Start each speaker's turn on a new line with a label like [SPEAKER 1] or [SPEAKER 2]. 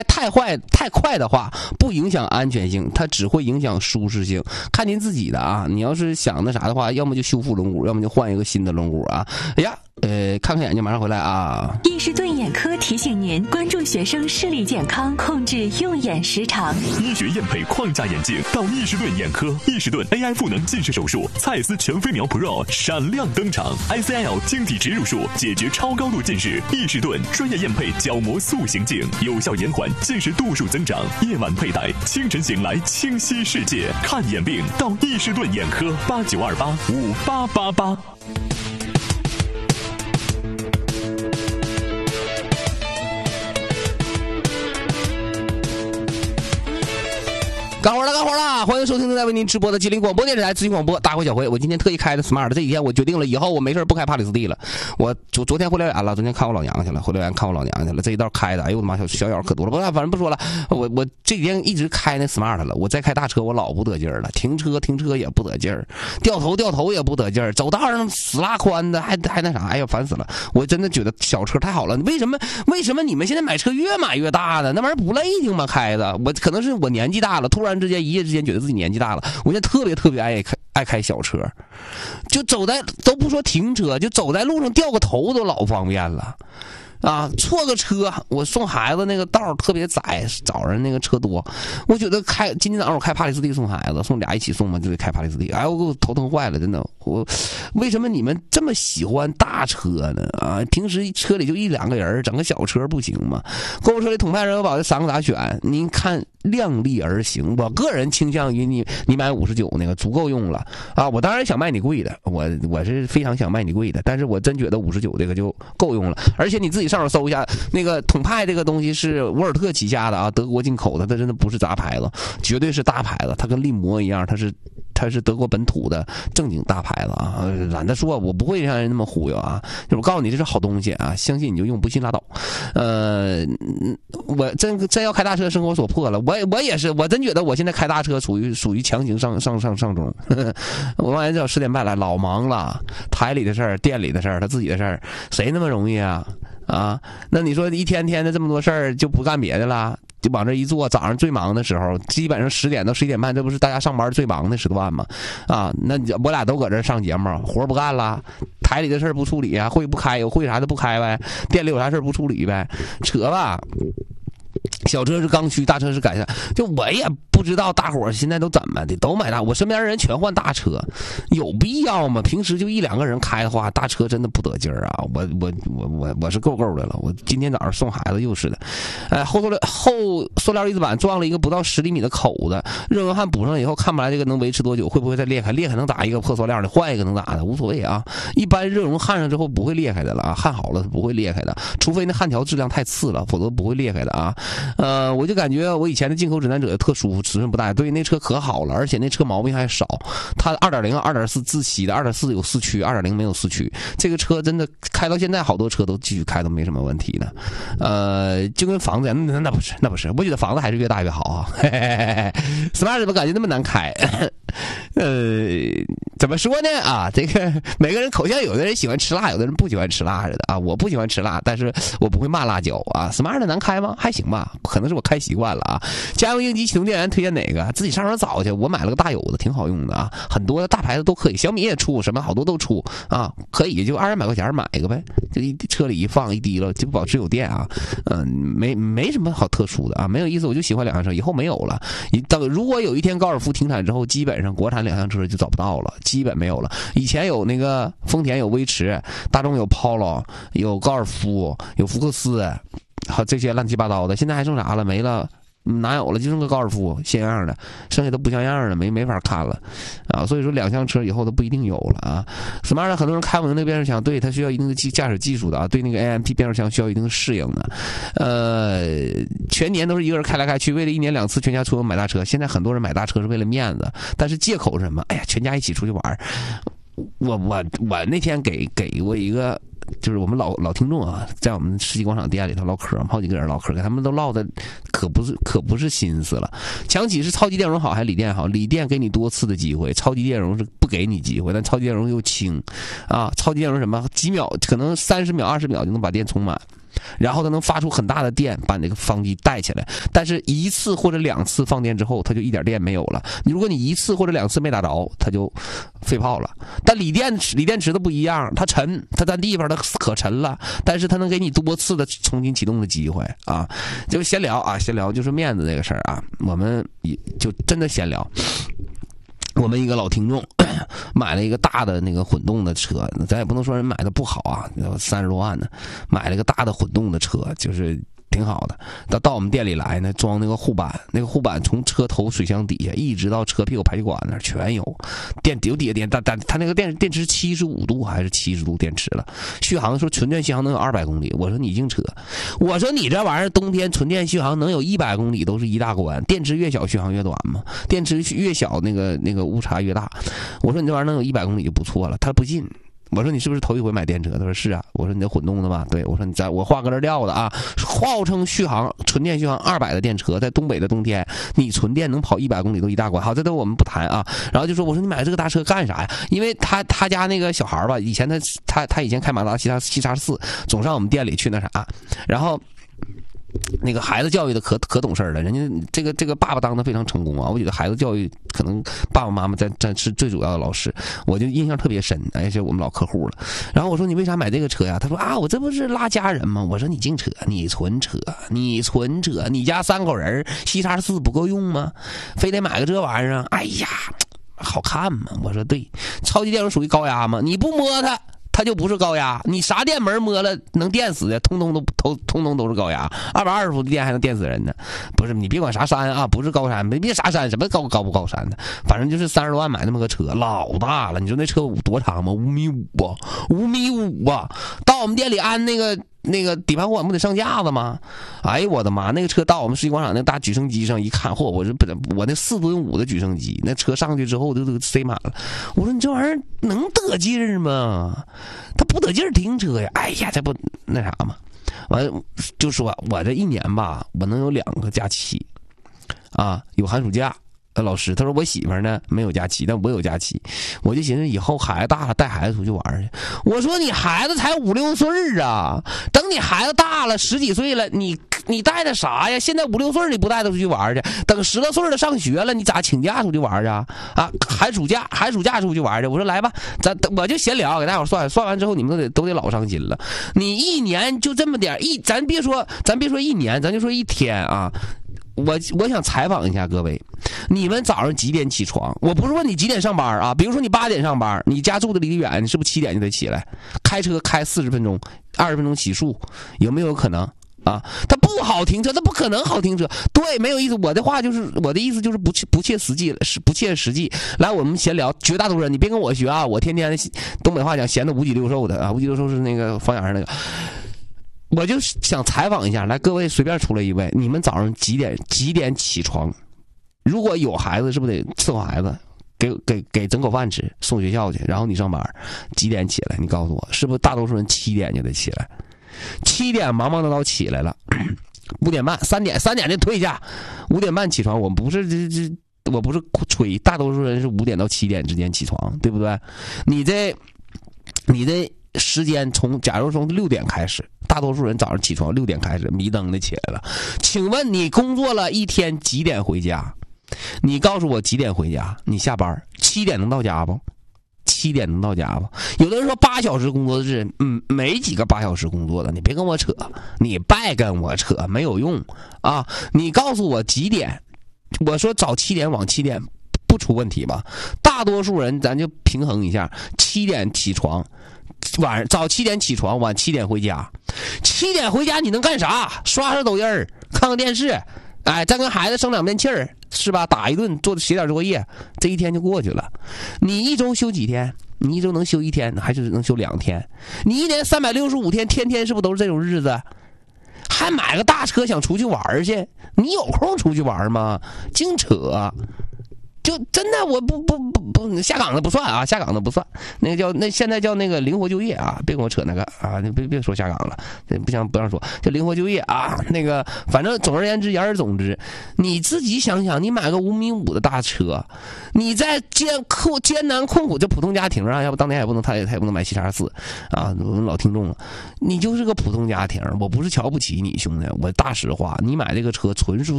[SPEAKER 1] 太快的话，不影响安全性，它只会影响舒适性，看您自己的啊。你要是想那啥的话，要么就修复轮毂，要么就换一个新的轮毂啊。哎呀，看看眼睛，马上回来啊。
[SPEAKER 2] 易士顿眼科提醒您关注学生视力健康，控制用眼时长。
[SPEAKER 3] 医学验配框架眼镜到易士顿眼科，易士顿 AI 赋能近视手术，蔡司全飞秒 Pro 闪亮登场 ，ICL 晶体植入术解决超高度近视，易士顿专业验配角膜塑形镜，有效延缓近视度数增长，夜晚佩戴，清晨醒来清晰世界。看眼病到易士顿眼科，8928588888。
[SPEAKER 1] 干活了！欢迎收听正在为您直播的吉林广播电视台资讯广播大会小会。我今天特意开的 smart， 这几天我决定了，以后我没事不开帕里斯蒂了。我昨天回辽源了，昨天看我老娘去了，回辽源看我老娘去了。这一道开的，哎呦我的妈，小眼可多了。反正不说了，我这几天一直开那 smart 了。我再开大车，我老不得劲儿了，停车也不得劲儿，掉头也不得劲儿，走道上死拉宽的，还那啥，哎呀烦死了！我真的觉得小车太好了。为什么你们现在买车越买越大呢？那玩意儿不累挺吗？开的，我可能是我年纪大了，突然之间一夜之间觉得自己年纪大了，我现在特别爱开小车，就走在都不说停车，就走在路上掉个头都老方便了。啊，错个车，我送孩子那个道特别窄，早上那个车多，我觉得今天早上我开帕里斯蒂送孩子，送俩一起送嘛，就得开帕里斯蒂，哎，我给我头疼坏了，真的。为什么你们这么喜欢大车呢？啊，平时车里就一两个人，整个小车不行吗？购物车里统派人和宝这3个咋选？您看量力而行，我个人倾向于你买59那个足够用了啊。我当然想卖你贵的，我是非常想卖你贵的，但是我真觉得59这个就够用了，而且你自己上手搜一下，那个统派这个东西是沃尔特旗下的啊，德国进口的，它真的不是杂牌子，绝对是大牌子，它跟力摩一样，它是德国本土的正经大牌子啊。懒得说，我不会让人那么忽悠啊，就我告诉你这是好东西啊，相信你就用，不信拉倒。我真要开大车，生活所迫了，我也是，我真觉得我现在开大车属于强行上中。我晚上10点半来，老忙了，台里的事儿，店里的事儿，他自己的事儿，谁那么容易啊？啊，那你说一天天的这么多事儿就不干别的了，就往这一坐，早上最忙的时候，基本上10点到11点半，这不是大家上班最忙的时段吗？啊，那我俩都搁这上节目，活不干了，台里的事儿不处理啊，会不开，有会啥的不开呗，店里有啥事儿不处理呗，扯吧。小车是刚需，大车是改善。就我也不知道大伙儿现在都怎么的，都买大。我身边人全换大车，有必要吗？平时就1、2个人开的话，大车真的不得劲儿啊！我是够的了。我今天早上送孩子又是的，后塑料离子板撞了一个不到10厘米的口子，热熔焊补上以后看不来这个能维持多久，会不会再裂开？裂开能打一个破塑料的，换一个能打的，无所谓啊。一般热熔焊上之后不会裂开的了啊，焊好了是不会裂开的，除非那焊条质量太次了，否则不会裂开的啊。我就感觉我以前的进口指南者特舒服，尺寸不大，对，那车可好了，而且那车毛病还少。它2.0、2.4自吸的，2.4有4驱，2.0没有4驱。这个车真的开到现在，好多车都继续开都没什么问题呢。就跟房子那不是，我觉得房子还是越大越好啊。Smart 怎么感觉那么难开？怎么说呢啊？这个每个人口腔，有的人喜欢吃辣，有的人不喜欢吃辣似的啊。我不喜欢吃辣，但是我不会骂辣椒啊。Smart 难开吗？还行吧，可能是我开习惯了啊。家用应急启动电源推荐哪个？自己上手找去。我买了个大有的，挺好用的啊。很多的大牌子都可以，小米也出，什么好多都出啊。可以就200块钱买一个呗，就车里一放一滴了，就保持有电啊。没什么好特殊的啊，没有意思。我就喜欢两厢车，以后没有了。如果有一天高尔夫停产之后，基本上国产两厢车就找不到了，基本没有了。以前有那个丰田有威驰，大众有 Polo， 有高尔夫，有福克斯，好这些乱七八糟的，现在还剩啥了？没了。哪有了？就剩个高尔夫像样的，剩下都不像样的，没法看了啊！所以说两厢车以后都不一定有了啊。Smart 很多人开不能那个变速箱，对，它需要一定的驾驶技术的啊，对那个 AMT 变速箱需要一定的适应的。全年都是一个人开来开去，为了1年2次全家出游买大车。现在很多人买大车是为了面子，但是借口是什么？哎呀，全家一起出去玩。我那天给我一个。就是我们老听众啊，在我们世纪广场店里头唠嗑，好几个人唠嗑，给他们都唠的可不是心思了。强起是超级电容好还是锂电好？锂电给你多次的机会，超级电容是不给你机会，但超级电容又轻啊。超级电容什么几秒，可能30秒20秒就能把电充满。 然后它能发出很大的电，把那个发动机带起来。但是1次或者2次放电之后，它就一点电没有了。如果你1次或者2次没打着，它就废炮了。但锂电池的不一样，它沉，它占地方，它可沉了，但是它能给你多次的重新启动的机会啊。就闲聊啊，闲聊就是面子这个事儿啊，我们也就真的闲聊。我们一个老听众买了一个大的那个混动的车，咱也不能说人买的不好啊，30多万呢，买了个大的混动的车，就是挺好的。到我们店里来呢，装那个护板，那个护板从车头水箱底下一直到车屁股排气管那儿全有有底下电，但它那个电池75度还是70度电池了。续航说纯电续航能有200公里，我说你净扯，我说你这玩意儿冬天纯电续航能有100公里都是一大关，电池越小续航越短嘛，电池越小那个误差越大。我说你这玩意儿能有100公里就不错了，他不信。我说你是不是头一回买电车？他说是啊。我说你这混动的吧？对。我说你我话搁这撂的啊，号称续航纯电续航200的电车，在东北的冬天，你纯电能跑100公里都一大关。好，这都我们不谈啊。然后就说我说你买这个大车干啥呀？因为他家那个小孩吧，以前他以前开马自达西叉4，总上我们店里去那啥，然后。那个孩子教育的可懂事了，人家这个爸爸当的非常成功啊！我觉得孩子教育可能爸爸妈妈在是最主要的老师，我就印象特别深，是我们老客户了。然后我说你为啥买这个车呀？他说啊，我这不是拉家人吗？我说你净扯，你纯扯，你家3口人，西叉4不够用吗？非得买个这玩意儿啊？哎呀，好看吗？我说对，超级电容属于高压吗？你不摸它就不是高压，你啥电门摸了能电死的，通通都是高压，220伏的电还能电死人呢。不是你别管啥山啊，不是高山，别啥山，什么高不高山的，反正就是30多万买那么个车，老大了。你说那车多长吗？5.5米啊，5.5米啊！到我们店里安那个底盘护板不得上架子吗？哎呦我的妈！那个车到我们世纪广场那大举升机上一看，嚯！我那4.5吨的举升机，那车上去之后都塞满了。我说你这玩意儿能得劲儿吗？他不得劲儿停车呀！哎呀，这不那啥吗？完就说我这1年吧，我能有2个假期，啊，有寒暑假。老师他说我媳妇呢没有假期，但我有假期。我就寻思以后孩子大了带孩子出去玩去。我说你孩子才5、6岁啊，等你孩子大了10几岁了，你带他啥呀？现在5、6岁你不带他出去玩去，等10多岁了上学了，你咋请假出去玩去啊？寒暑假出去玩去。我说来吧，我就闲聊，给大伙算完之后你们都得老伤心了。你1年就这么点咱别说1年，咱就说1天啊。我想采访一下各位，你们早上几点起床？我不是问你几点上班啊，比如说你8点上班，你家住的离得远，你是不是7点就得起来？开车开40分钟，20分钟洗漱，有没有可能啊？它不好停车，它不可能好停车。对，没有意思。我的意思就是不切实际了，是不切实际。来，我们闲聊，绝大多数人你别跟我学啊，我天天东北话讲闲的5脊6兽的啊，5脊6兽是那个方言上那个。我就想采访一下，来各位随便出来一位，你们早上几点起床？如果有孩子，是不是得伺候孩子，给整口饭吃，送学校去，然后你上班，几点起来？你告诉我，是不是大多数人7点就得起来？7点忙忙叨叨起来了，5点半、3点就退下，5点半起床。我不是吹，大多数人是5点到7点之间起床，对不对？你这时间假如从6点开始，大多数人早上起床6点开始迷瞪的起来了。请问你工作了一天几点回家？你告诉我几点回家？你下班7点能到家不？7点能到家不？有的人说8小时工作日，没几个8小时工作的，你别跟我扯，你别跟我扯，没有用啊！你告诉我几点？我说早7点往7点不出问题吧？大多数人咱就平衡一下，7点起床。早7点起床，晚7点回家。7点回家你能干啥？刷刷抖音，看看电视，再跟孩子生2遍气儿，是吧？打一顿，写点作业，这一天就过去了。你一周休几天？你一周能休1天，还是能休2天？你1年365天，天天是不是都是这种日子？还买个大车想出去玩去？你有空出去玩吗？净扯！ 就真的我不下岗的不算啊，下岗的不算，那个现在叫那个灵活就业啊，别跟我扯那个啊，你别说下岗了，不让说，叫灵活就业啊，那个反正总而言之，言而总之，你自己想想，你买个5.5米的大车，你在艰难困苦这普通家庭啊，要不当年他也不能买7x4啊，我们老听众了，你就是个普通家庭，我不是瞧不起你兄弟，我大实话，你买这个车纯属